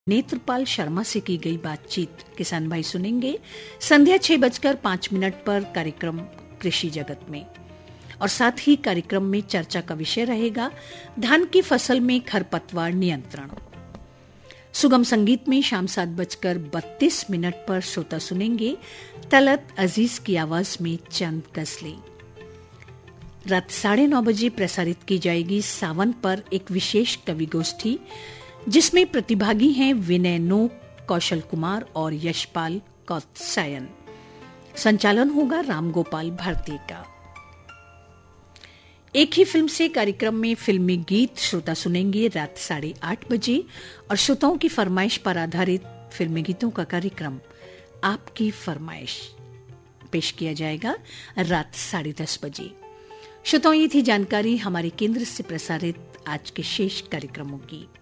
नेत्रपाल शर्मा से की गई बातचीत किसान भाई सुनेंगे। संध्या 6:05 पर कार्यक्रम कृषि जगत में, और साथ ही कार्यक्रम में चर्चा का विषय रहेगा धान की फसल में खरपतवार नियंत्रण। सुगम संगीत में शाम 7:32 पर श्रोता सुनेंगे तलत अजीज की आवाज में चंद गजलें। रात 9:30 बजे प्रसारित की जाएगी सावन पर एक विशेष कवि गोष्ठी, जिसमें प्रतिभागी हैं विनय नोक, कौशल कुमार और यशपाल कौत्सायन। संचालन होगा रामगोपाल भारती का। एक ही फिल्म से कार्यक्रम में फिल्मी गीत श्रोता सुनेंगे रात 8:30 बजे, और श्रोताओं की फरमाइश पर आधारित फिल्मी गीतों का कार्यक्रम आपकी फरमाइश पेश किया जाएगा रात 10:30 बजे। श्रोताओं, ये थी जानकारी हमारे केंद्र से प्रसारित आज के शेष कार्यक्रमों की।